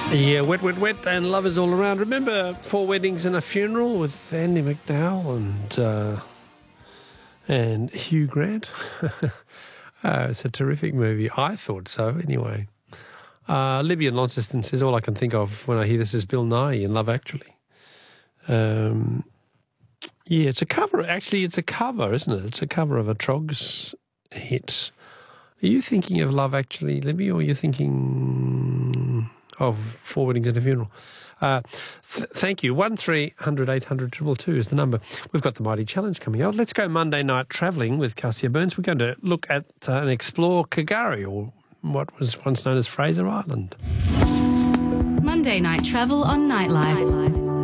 Yeah, Wet, Wet, Wet and Lovers All Around. Remember Four Weddings and a Funeral with Andy McDowell and Hugh Grant? It's a terrific movie. I thought so, anyway. Libby in Launceston says, all I can think of when I hear this is Bill Nighy in Love Actually. Yeah, it's a cover. Actually, it's a cover, isn't it? It's a cover of a Trogs hit. Are you thinking of Love Actually, Libby, or are you thinking of Four Weddings and a Funeral? Thank you. 1300 800 222 is the number. We've got the Mighty Challenge coming out. Let's go Monday night travelling with Cassia Burns. We're going to look at and explore K'gari, or what was once known as Fraser Island. Monday night travel on Nightlife.